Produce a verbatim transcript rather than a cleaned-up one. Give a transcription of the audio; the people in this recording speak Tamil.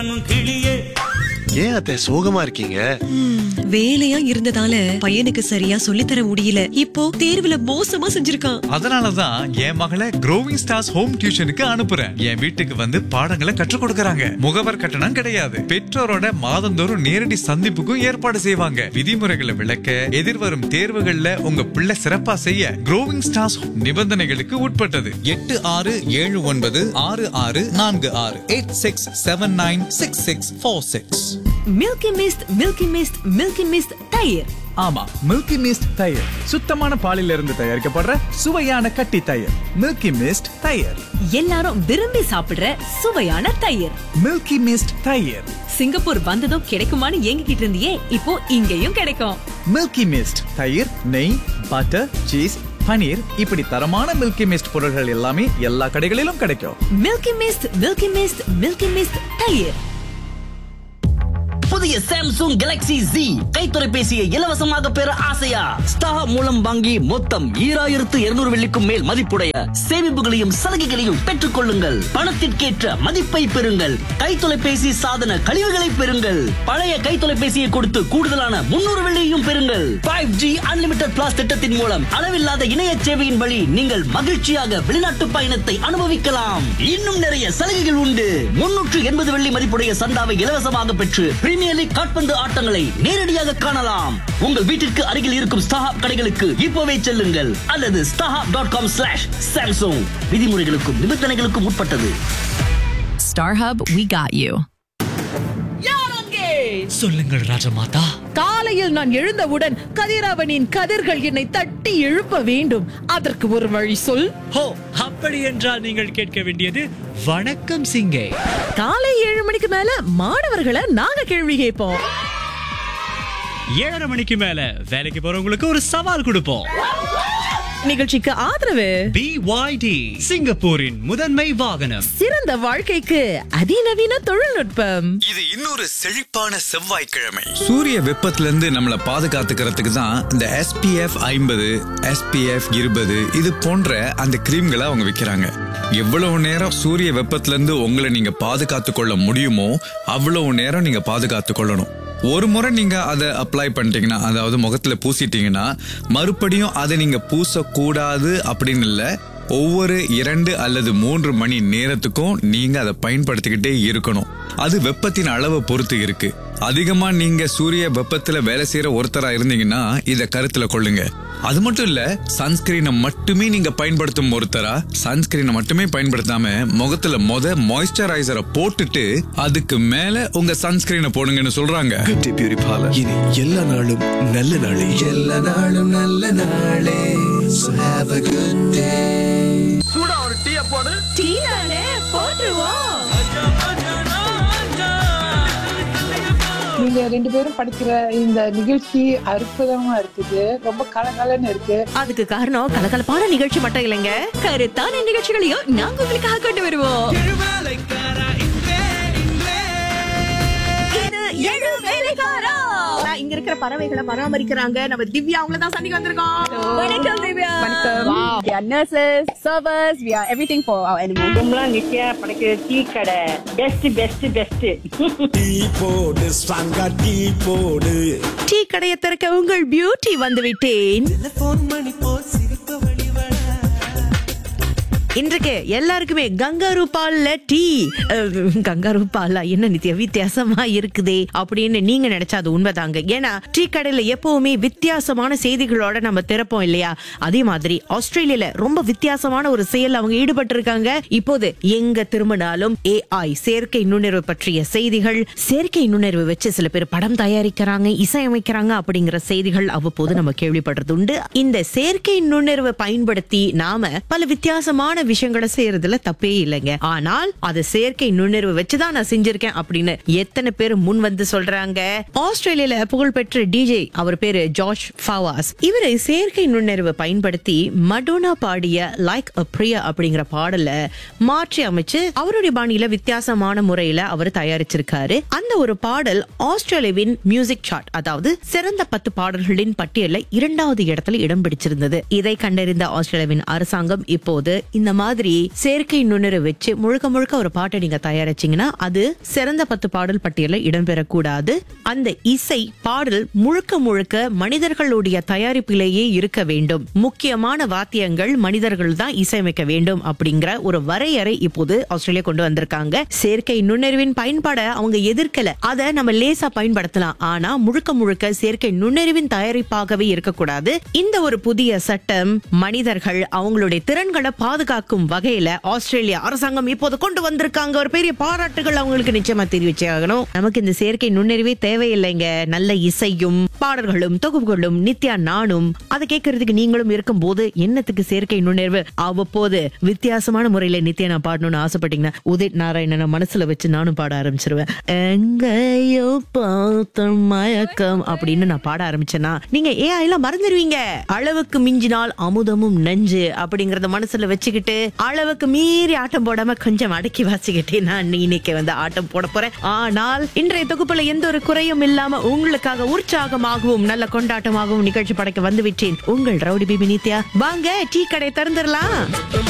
ஏன் அத்தை சோகமா இருக்கீங்க? வேலையா இருந்ததால பையனுக்கு சரியா சொல்லித்தர முடியல. இப்போ தேர்வுல மோசமா செஞ்சிருக்கான். அதனாலதான் என் மகளை க்ரோவிங் ஸ்டார்ஸ் ஹோம் டியூஷனுக்கு அனுப்புறேன். என் வீட்டுக்கு வந்து பாடங்களை கற்றுக் கொடுக்கறாங்க. முகவர் கட்டணம் கிடையாது. பெற்றோரோட மாதந்தோறும் நேரடி சந்திப்புக்கும் ஏற்பாடு செய்வாங்க. விதிமுறைகளை விளக்க, எதிர்வரும் தேர்வுகள்ல உங்க பிள்ளை சிறப்பா செய்ய க்ரோவிங் ஸ்டார்ஸ் நிபந்தனைகளுக்கு உட்பட்டது. எட்டு ஆறு ஏழு ஒன்பது ஆறு ஆறு நான்கு ஆறு eight six seven nine six six four six. Milky mist milky mist milky mist தயிர். ஆமா, மில்கி மிஸ்ட் தயிர் சுத்தமான பாலில் இருந்து தயாரிக்கப்படுற சுவையான கட்டி தயிர். மில்கி மிஸ்ட் தயிர், எல்லாரும் விரும்பி சாப்பிடுற சுவையான தயிர். மில்கி மிஸ்ட் தயிர். சிங்கப்பூர் வந்ததும் கிடைக்குமான்னு ஏங்கிக்கிட்டு இருந்தியே, இப்போ இங்கேயும் கிடைக்கும். மில்கி மிஸ்ட் தயிர், நெய், பட்டர், சீஸ், பனீர், இப்படி தரமான மில்கி மிஸ்ட் பொருட்கள் எல்லாமே எல்லா கடைகளிலும் கிடைக்கும். Milky mist milky mist milky mist தயிர். புதிய சாம்சங் கேலக்ஸி Z கைத்தொலைபேசியை இலவசமாக பெற ஆசையா? ஸ்டார் மூலம் வாங்கி மொத்தம் ஈராயிரத்து இருநூறு வெள்ளிக்கும் மேல் மதிப்புடைய சேமிப்புகளையும் சலுகைகளையும் பெற்றுக் கொள்ளுங்கள். பணத்திற்கேற்ற மதிப்பை பெறுங்கள். கைத்தொலைபேசி சாதன கழிவுகளை பெறுங்கள். பழைய கைத்தொலைபேசியை கொடுத்து கூடுதலான முன்னூறு வெள்ளியையும் பெறுங்கள். ஃபைவ் ஜி அன்லிமிடெட் பிளாஸ் திட்டத்தின் மூலம் அளவில்லாத இணைய சேவையின் வழி நீங்கள் மகிழ்ச்சியாக வெளிநாட்டு பயணத்தை அனுபவிக்கலாம். இன்னும் நிறைய சலுகைகள் உண்டு. முன்னூற்று எண்பது வெள்ளி மதிப்புடைய சந்தாவை இலவசமாக பெற்று பிரீமியர் லீக் கால்பந்து ஆட்டங்களை நேரடியாக காணலாம். உங்கள் வீட்டிற்கு அருகில் இருக்கும் ஸ்டார் கடைகளுக்கு இப்போவே செல்லுங்கள் அல்லது star dot com slash Samsung. விதிமுறைகளுக்கும் நிபந்தனைகளுக்கும் உட்பட்டது. Star Hub, we got you. சொல்லுங்கள் ராஜமாதா. காலையில் நான் எழுந்தவுடன் கதிரவனின் கதிர்கள் என்னை தட்டி எழுப்ப வேண்டும். அதற்கு ஒரு வழி சொல். ஹோ, அப்படி என்றால் நீங்கள் கேட்க வேண்டியது வணக்கம் சிங்கே. காலை ஏழு மணிக்கு மேல மாணவர்களை நாங்க கேள்வி கேட்போம். ஏழரை மணிக்கு மேல வேலைக்கு போறவங்களுக்கு ஒரு சவால் கொடுப்போம். நிகழ்ச்சிக்கு ஆதரவு பி ஒய் டி, சிங்கப்பூரின் முதன்மை வாகனம். சிறந்த வாழ்க்கைக்கு அதிநவீன தொழில்நுட்பம். இது இன்னொரு செழிப்பான செவ்வாய்க்கிழமை. சூரிய வெப்பத்துல இருந்து நம்மளை பாதுகாத்துக்கிறதுக்கு தான் இந்த எஸ் பி எஃப் ஐம்பது, எஸ் பி எஃப் இருபது இது போன்ற அந்த கிரீம்களை அவங்க விற்கிறாங்க. எவ்வளவு நேரம் சூரிய வெப்பத்துல இருந்து உங்களை நீங்க பாதுகாத்து கொள்ள முடியுமோ அவ்வளவு நேரம் நீங்க பாதுகாத்து கொள்ளணும். ஒரு முறை நீங்க அதை அப்ளை பண்ணிட்டீங்கன்னா, அதாவது முகத்துல பூசிட்டீங்கன்னா மறுபடியும் அதை நீங்க பூசக்கூடாது அப்படின்னு இல்ல. ஒவ்வொரு இரண்டு அல்லது மூன்று மணி நேரத்துக்கும் நீங்க அதை பயன்படுத்திக்கிட்டே இருக்கணும். அது வெப்பத்தின் அளவை பொறுத்து இருக்கு. அதிகமா நீங்க சூரிய வெப்பத்துல வேலை செய்யற ஒருத்தரா இருந்தீங்கன்னா இத கருத்துல கொள்ளுங்க. அது மட்டும் இல்ல, சன்ஸ்கிரீனை மட்டுமே நீங்க பயன்படுத்தும் ஒருத்தரா சன்ஸ்கிரீனை மட்டுமே பயன்படுத்தாம முகத்துல மொத மாய்ஸ்சரைசரை போட்டுட்டு அதுக்கு மேல உங்க சன்ஸ்கிரீனை போடுங்கன்னு சொல்றாங்க. குட்டி பியூரி பார்லர். இனி எல்லா நாளும் நல்ல நாளே. எல்லா நாளும் நல்ல நாளே. So have a good day. சூடா ஒரு டீ போடு. டீ தானே போட்டுருவோம். நீங்க ரெண்டு பேரும் படிக்கிற இந்த நிகழ்ச்சி அற்புதமா இருக்குது. ரொம்ப கலகலன்னு இருக்கு. அதுக்கு காரணம் கலகலப்பான நிகழ்ச்சி மட்டும் இல்லைங்க, கருத்தான நிகழ்ச்சிகளையும் நாங்க உங்களுக்காக கொண்டு வருவோம். இங்க இருக்கிற பறவைகளை பராமரிக்கிறாங்க நம்ம திவ்யா. அவங்கள தான் சந்திக்க வந்திருக்கோம். வணக்கம் திவ்யா. வணக்கம். We are nurses, servers, we are everything for our animals. Gumla Nithya படைக்கிற டீ கடை பெஸ்ட் பெஸ்ட் பெஸ்ட். டீ போடு ஸ்ட்ராங்கா டீ போடு. டீ கடையை திறக்க உங்கள் பியூட்டி வந்து விட்டேன். டெலிபோன் மணி போல் சிரிப்பு வழிவட. இன்றைக்கு எல்லாருக்குமே கங்காரு பால்ல டீ. கங்காரு பால்ல என்ன நித்யா வித்தியாசமா இருக்குதே அப்படின்னு நீங்க நினைச்சா அது உண்மைதாங்க. ஏன்னா டீ கடையில எப்பவுமே வித்தியாசமான செய்திகளோட நம்ம திறப்போம் இல்லையா? அதே மாதிரி ஆஸ்திரேலியால ரொம்ப வித்தியாசமான ஒரு செயல் அவங்க ஈடுபட்டு இருக்காங்க. இப்போது எங்க திரும்பினாலும் ஏஐ செயற்கை நுண்ணறிவு பற்றிய செய்திகள், செயற்கை நுண்ணறிவு வச்சு சில பேர் படம் தயாரிக்கிறாங்க, இசையமைக்கிறாங்க அப்படிங்கிற செய்திகள் அவ்வப்போது நம்ம கேள்விப்படுறது உண்டு. இந்த செயற்கை நுண்ணறிவை பயன்படுத்தி நாம பல வித்தியாசமான விஷயங்களை செய்யறதுல தப்பே இல்லைங்க. ஆனால் அது செயற்கை நுண்ணறிவு வச்சுதான் நான் செஞ்சிருக்கேன் அப்படின்னு எத்தனை பேர் முன் வந்து சொல்றாங்க. ஆஸ்திரேலியால புகழ்பெற்ற டிஜே, அவர் பேரு ஜார்ஜ் ஃபவாஸ். இவரு செயற்கை நுண்ணறிவை பயன்படுத்தி மடோனா பாடிய லைக் அ பிரியா அப்படிங்கிற பாடல மாற்றி அமைச்சு அவருடைய பாணியில வித்தியாசமான முறையில அவர் தயாரிச்சிருக்காரு. அந்த ஒரு பாடல் ஆஸ்திரேலியாவின் மியூசிக் சார்ட், அதாவது சிறந்த பத்து பாடல்களின் பட்டியல இரண்டாவது இடத்துல இடம் பிடிச்சிருந்தது. இதை கண்டறிந்த ஆஸ்திரேலியாவின் அரசாங்கம் இப்போது இந்த அந்த மாதிரி செயற்கை நுண்ணறிவு வச்சு முழுக்க முழுக்க ஒரு பாட்டை நீங்க தயாரிச்சீங்கன்னா அது சிறந்த பத்து பாடல் பட்டியலில் இடம்பெறக்கூடாது. அந்த இசை பாடல் முழுக்க முழுக்க மனிதர்களுடைய தயாரிப்பிலேயே இருக்க வேண்டும். முக்கியமான வாத்தியங்கள் மனிதர்கள் தான் இசையமைக்க வேண்டும் அப்படிங்கிற ஒரு வரையறை இப்போது ஆஸ்திரேலியா கொண்டு வந்திருக்காங்க. செயற்கை நுண்ணறிவின் பயன்பாட அவங்க எதிர்க்கல, அதை நம்ம லேசா பயன்படுத்தலாம். ஆனா முழுக்க முழுக்க செயற்கை நுண்ணறிவின் தயாரிப்பாகவே இருக்கக்கூடாது. இந்த ஒரு புதிய சட்டம் மனிதர்கள் அவங்களுடைய திறன்களை பாதுகாக்கும் வகையில ஆஸ்திரேலியா அரசாங்கம் இப்போது கொண்டு வந்திருக்காங்க. ஒரு பெரிய பாராட்டுகள் அவங்களுக்கு நிச்சயமா தெரிவிச்சே ஆகணும். நமக்கு இந்த செயற்கை நுண்ணறிவே தேவையில்லைங்க. நல்ல இசையும் பாடல்களும் தொகுப்புகளும் நித்யா நானும் அதை கேட்கறதுக்கு நீங்களும் இருக்கும் போது என்னத்துக்கு செயற்கை நுண்ணறிவு? அவ்வப்போது வித்தியாசமான முறையில நித்யா நான் பாடணும்னு ஆசைப்பட்டீங்கன்னா உதித் நாராயணனை மனசுல வச்சு நானும் பாட ஆரம்பிச்சிருவேன். எங்கேயோ பார்த்த மயக்கம் அப்படின்னு நான் பாட ஆரம்பிச்சேன்னா நீங்க ஏன் எல்லாம் மறந்துடுவீங்க. அளவுக்கு மிஞ்சினால் அமுதமும் நஞ்சு அப்படிங்கறத மனசுல வச்சுக்கிட்டு அளவுக்கு மீறி ஆட்டம் போடாம கொஞ்சம் அடக்கி வாசிக்கிட்டே நான் இன்னைக்கு வந்து ஆட்டம் போட போறேன். ஆனால் இன்றைய தொகுப்புல எந்த ஒரு குறையும் இல்லாம உங்களுக்காக உற்சாகமாகவும் நல்ல கொண்டாட்டமாகவும் நிகழ்ச்சி படைக்க வந்து விட்டேன். உங்கள் ரவுடி பிபி நித்யா. வாங்க டீ கடை திறந்துடலாம்.